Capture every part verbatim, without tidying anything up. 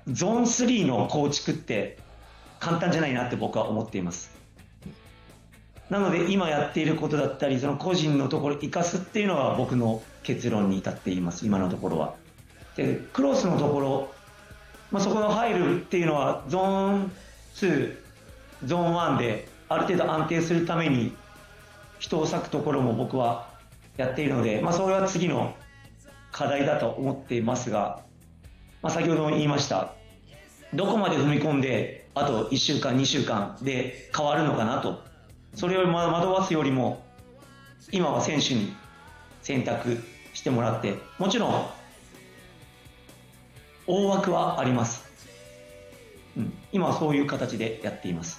ゾーンスリーの構築って簡単じゃないなって僕は思っています。なので今やっていることだったり、その個人のところを生かすっていうのが僕の結論に至っています、今のところは。で、クロスのところ、まあ、そこが入るっていうのはゾーンツー、ゾーンワンである程度安定するために人を割くところも僕はやっているので、まあ、それは次の課題だと思っていますが、まあ、先ほども言いました、どこまで踏み込んであといっしゅうかんにしゅうかんで変わるのかなと、それを惑わすよりも今は選手に選択してもらって、もちろん大枠はあります、うん、今はそういう形でやっています。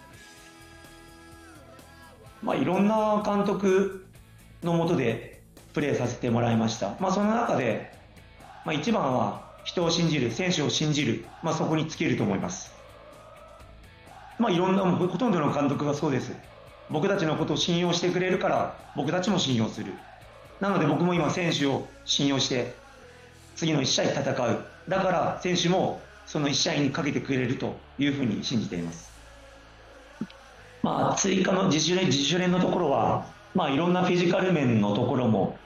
まあ、いろんな監督の下でプレーさせてもらいました。まあ、その中で、まあ、一番は人を信じる、選手を信じる、まあ、そこに尽きると思います。まあ、いろんな、ほとんどの監督がそうです。僕たちのことを信用してくれるから僕たちも信用する。なので僕も今選手を信用して次のいち試合戦う。だから選手もそのいち試合にかけてくれるというふうに信じています。まあ、追加の自主練、自主練のところは、まあ、いろんなフィジカル面のところも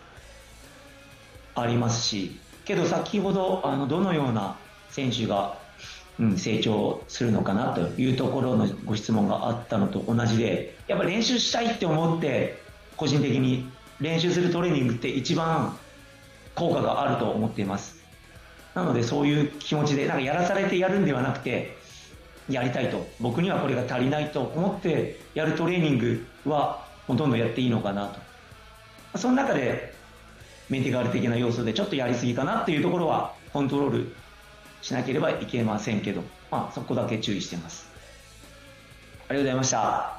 ありますし、けど先ほどあのどのような選手が、うん、成長するのかなというところのご質問があったのと同じで、やっぱり練習したいって思って個人的に練習するトレーニングって一番効果があると思っています。なのでそういう気持ちでなんかやらされてやるんではなくて、やりたいと、僕にはこれが足りないと思ってやるトレーニングはほとんどやっていいのかなと。その中でメンテガール的な要素でちょっとやりすぎかなっていうところはコントロールしなければいけませんけど、まあ、そこだけ注意しています。ありがとうございました。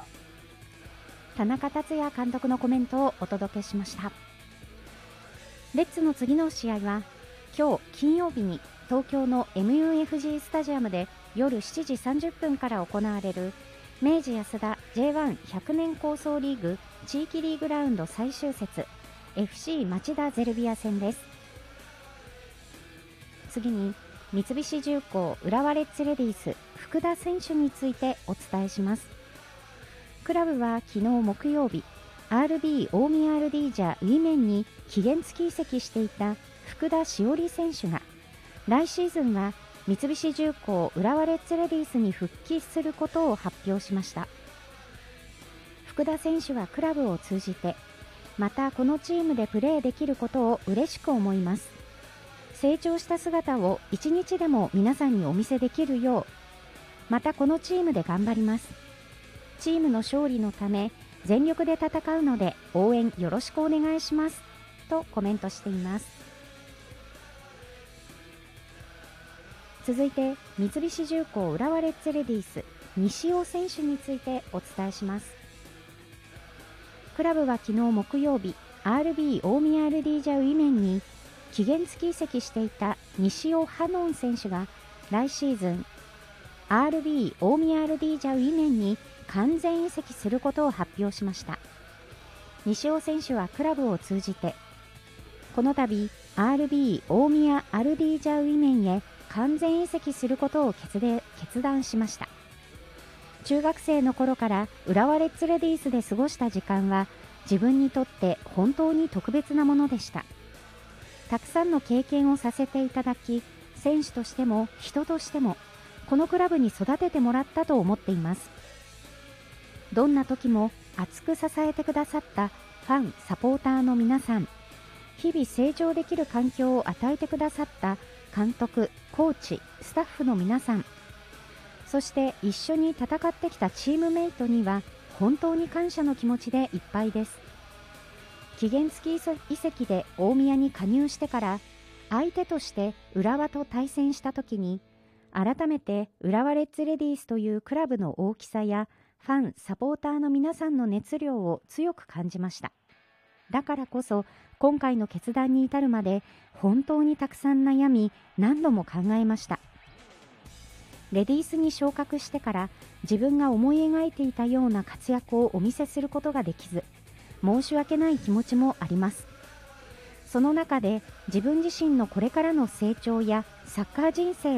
田中達也監督のコメントをお届けしました。レッツの次の試合は今日金曜日に東京の エムユーエフジー スタジアムで夜しちじさんじゅっぷんから行われる明治安田 ジェイワンひゃく 年構想リーグ地域リーグラウンド最終節 エフシー 町田ゼルビア戦です。次に三菱重工浦和レッズレディース福田選手についてお伝えします。クラブは昨日木曜日 アールビー 大宮アルディージャウィメンに期限付き移籍していた福田しおり選手が来シーズンは三菱重工浦和レッズレディースに復帰することを発表しました。福田選手はクラブを通じてまたこのチームでプレーできることを嬉しく思います。成長した姿を一日でも皆さんにお見せできるようまたこのチームで頑張ります。チームの勝利のため全力で戦うので応援よろしくお願いしますとコメントしています。続いて三菱重工浦和レッズレディース西尾選手についてお伝えします。クラブは昨日木曜日 アールビー 大宮アルディージャウィメンに期限付き移籍していた西尾ハノン選手が来シーズン アールビー 大宮アルディージャウィメンに完全移籍することを発表しました。西尾選手はクラブを通じてこの度 アールビー 大宮アルディージャウィメンへ完全移籍することを決で決断しました。中学生の頃から浦和レッズレディースで過ごした時間は自分にとって本当に特別なものでした。たくさんの経験をさせていただき、選手としても人としてもこのクラブに育ててもらったと思っています。どんな時も熱く支えてくださったファン・サポーターの皆さん、日々成長できる環境を与えてくださった監督、コーチ、スタッフの皆さん、そして一緒に戦ってきたチームメイトには本当に感謝の気持ちでいっぱいです。期限付き移籍で大宮に加入してから相手として浦和と対戦した時に改めて浦和レッズレディースというクラブの大きさやファン・サポーターの皆さんの熱量を強く感じました。だからこそ今回の決断に至るまで本当にたくさん悩み何度も考えました。レディースに昇格してから自分が思い描いていたような活躍をお見せすることができず申し訳ない気持ちもあります。その中で自分自身のこれからの成長やサッカー人生